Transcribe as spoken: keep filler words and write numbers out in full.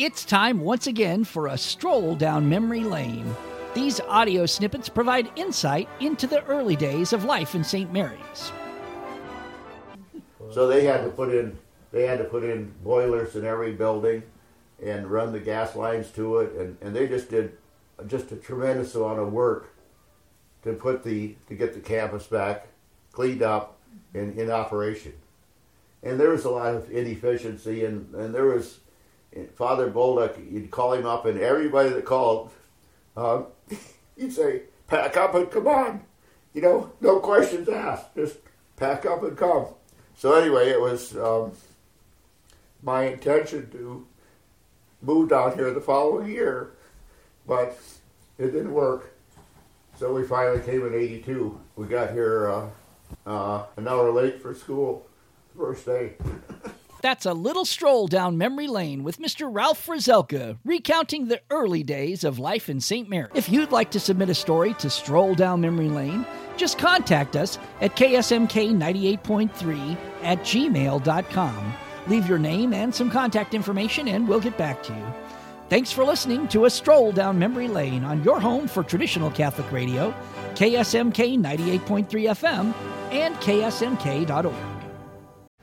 It's time once again for a stroll down memory lane. These audio snippets provide insight into the early days of life in Saint Mary's. So they had to put in they had to put in boilers in every building and run the gas lines to it, and, and they just did just a tremendous amount of work to put the to get the campus back cleaned up and in operation. And there was a lot of inefficiency, and, and there was Father Bolduc, you'd call him up, and everybody that called, um, he'd say, pack up and come on. You know, no questions asked, just pack up and come. So anyway, it was um, my intention to move down here the following year, but it didn't work. So we finally came in eighty-two. We got here uh, uh, an hour late for school the first day. That's a little stroll down memory lane with Mister Ralph Frieselke, recounting the early days of life in Saint Mary. If you'd like to submit a story to Stroll Down Memory Lane, just contact us at K S M K ninety-eight point three at gmail dot com. Leave your name and some contact information, and we'll get back to you. Thanks for listening to a stroll down memory lane on your home for traditional Catholic radio, K S M K ninety-eight point three F M and K S M K dot org.